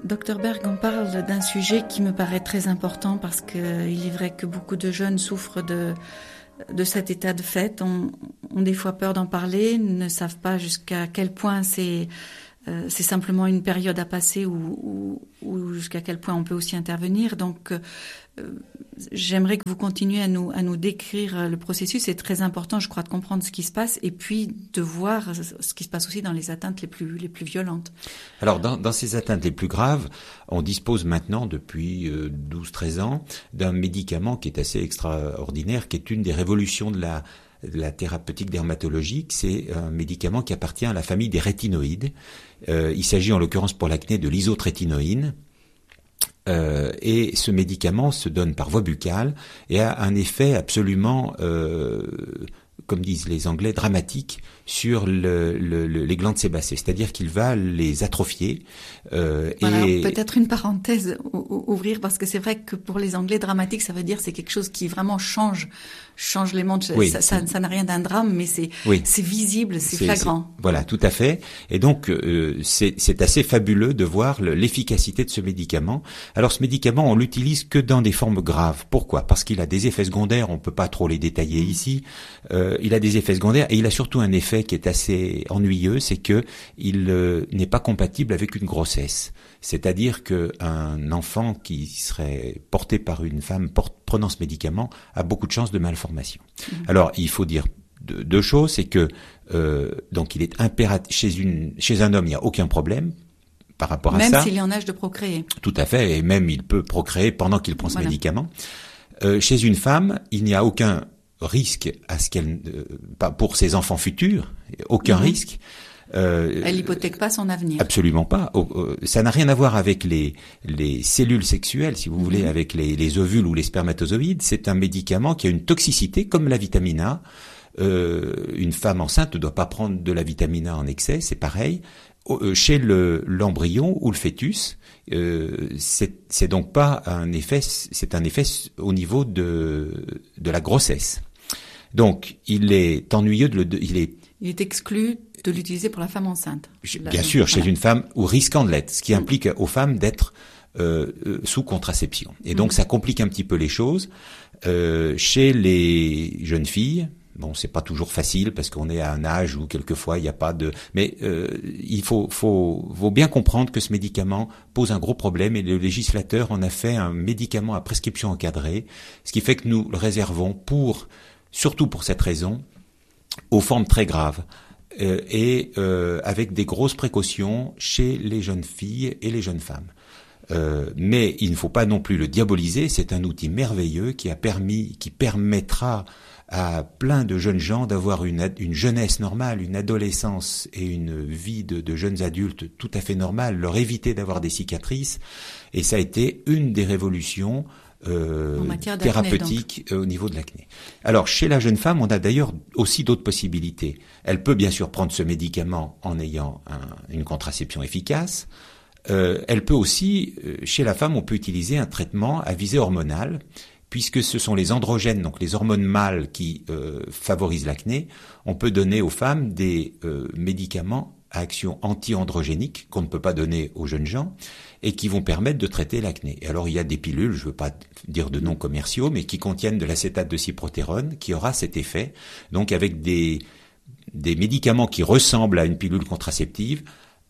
Docteur Berg, on parle d'un sujet qui me paraît très important parce qu'il est vrai que beaucoup de jeunes souffrent de cet état de fait, ont des fois peur d'en parler, ne savent pas jusqu'à quel point c'est simplement une période à passer ou jusqu'à quel point on peut aussi intervenir. Donc, j'aimerais que vous continuiez à nous décrire le processus. C'est très important, je crois, de comprendre ce qui se passe et puis de voir ce qui se passe aussi dans les atteintes les plus violentes. Alors, dans ces atteintes les plus graves, on dispose maintenant, depuis 12-13 ans, d'un médicament qui est assez extraordinaire, qui est une des révolutions de la thérapeutique dermatologique. C'est un médicament qui appartient à la famille des rétinoïdes. Il s'agit en l'occurrence pour l'acné de l'isotrétinoïne. Et ce médicament se donne par voie buccale et a un effet absolument, comme disent les Anglais, dramatique sur les glandes sébacées. C'est-à-dire qu'il va les atrophier. Voilà, peut-être une parenthèse ouvrir, parce que c'est vrai que pour les Anglais, dramatique, ça veut dire c'est quelque chose qui vraiment change les mondes. Oui, ça n'a rien d'un drame, mais c'est visible, c'est flagrant. Voilà, tout à fait. Et donc, c'est assez fabuleux de voir l'efficacité de ce médicament. Alors, ce médicament, on l'utilise que dans des formes graves. Pourquoi ? Parce qu'il a des effets secondaires, on peut pas trop les détailler ici. Il a des effets secondaires et il a surtout un effet qui est assez ennuyeux, c'est que il n'est pas compatible avec une grossesse. C'est-à-dire qu'un enfant qui serait porté par une femme prenant ce médicament a beaucoup de chances de malformation. Alors, il faut dire deux choses, c'est que donc il est impératif chez un homme, il n'y a aucun problème par rapport à ça. Même s'il est en âge de procréer. Tout à fait, et même il peut procréer pendant qu'il prend ce médicament. Chez une femme, il n'y a aucun risque à ce qu'elle pour ses enfants futurs, aucun risque. Elle hypothèque pas son avenir. Absolument pas. Ça n'a rien à voir avec les cellules sexuelles, si vous voulez, avec les ovules ou les spermatozoïdes. C'est un médicament qui a une toxicité comme la vitamine A. Une femme enceinte ne doit pas prendre de la vitamine A en excès, c'est pareil. Chez l'embryon ou le fœtus, c'est donc pas un effet, c'est un effet au niveau de la grossesse. Donc, il est ennuyeux il est exclu de l'utiliser pour la femme enceinte. Bien sûr, chez une femme, ou risquant de l'être, ce qui implique aux femmes d'être sous contraception. Et donc, ça complique un petit peu les choses. Chez les jeunes filles, bon, c'est pas toujours facile parce qu'on est à un âge où quelquefois il n'y a pas de. Mais il faut bien comprendre que ce médicament pose un gros problème et le législateur en a fait un médicament à prescription encadrée, ce qui fait que nous le réservons surtout pour cette raison, aux formes très graves et avec des grosses précautions chez les jeunes filles et les jeunes femmes. Mais il ne faut pas non plus le diaboliser. C'est un outil merveilleux qui permettra à plein de jeunes gens d'avoir une jeunesse normale, une adolescence et une vie de jeunes adultes tout à fait normale, leur éviter d'avoir des cicatrices. Et ça a été une des révolutions thérapeutique au niveau de l'acné. Alors, chez la jeune femme, on a d'ailleurs aussi d'autres possibilités. Elle peut bien sûr prendre ce médicament en ayant une contraception efficace. Elle peut aussi, chez la femme, on peut utiliser un traitement à visée hormonale, puisque ce sont les androgènes, donc les hormones mâles qui favorisent l'acné. On peut donner aux femmes des médicaments à action anti-androgénique qu'on ne peut pas donner aux jeunes gens et qui vont permettre de traiter l'acné. Et alors il y a des pilules, je ne veux pas dire de noms commerciaux, mais qui contiennent de l'acétate de cyprotérone qui aura cet effet. Donc avec des médicaments qui ressemblent à une pilule contraceptive,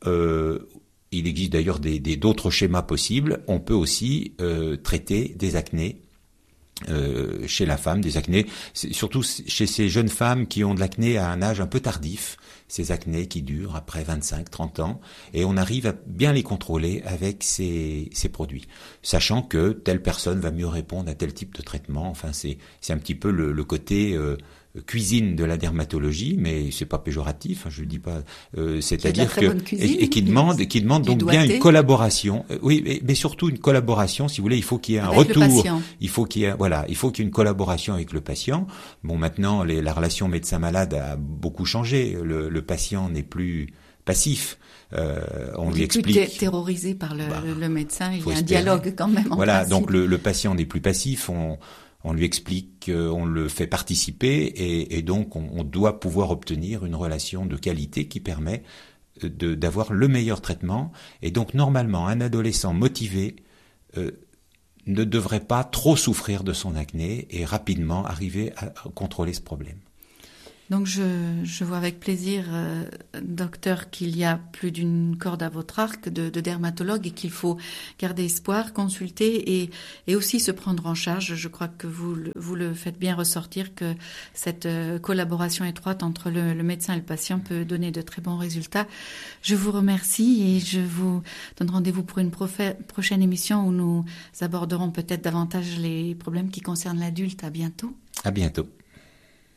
il existe d'ailleurs d'autres schémas possibles. On peut aussi traiter des acnés chez la femme, des acnés, surtout chez ces jeunes femmes qui ont de l'acné à un âge un peu tardif, ces acnés qui durent après 25-30 ans, et on arrive à bien les contrôler avec ces produits, sachant que telle personne va mieux répondre à tel type de traitement. Enfin, c'est un petit peu le côté cuisine de la dermatologie, mais c'est pas péjoratif, je le dis pas, c'est-à-dire que et qui demande donc bien une collaboration, oui, mais surtout une collaboration, si vous voulez, il faut qu'il y ait un retour, il faut qu'il y ait une collaboration avec le patient. Bon, maintenant la relation médecin-malade a beaucoup changé, le patient n'est plus passif. On lui explique. Plus terrorisé par le médecin, il y a un dialogue quand même. Voilà, donc le patient n'est plus passif. On lui explique, on le fait participer et donc on doit pouvoir obtenir une relation de qualité qui permet d'avoir le meilleur traitement. Et donc normalement, un adolescent motivé ne devrait pas trop souffrir de son acné et rapidement arriver à contrôler ce problème. Donc je vois avec plaisir, docteur, qu'il y a plus d'une corde à votre arc de dermatologue et qu'il faut garder espoir, consulter et aussi se prendre en charge. Je crois que vous le faites bien ressortir, que cette collaboration étroite entre le médecin et le patient peut donner de très bons résultats. Je vous remercie et je vous donne rendez-vous pour une prochaine émission où nous aborderons peut-être davantage les problèmes qui concernent l'adulte. À bientôt. À bientôt.